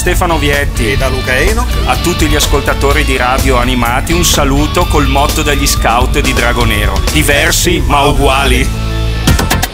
Stefano Vietti e da Luca Enoch. A tutti gli ascoltatori di Radio Animati un saluto col motto degli scout di Dragonero: diversi ma uguali.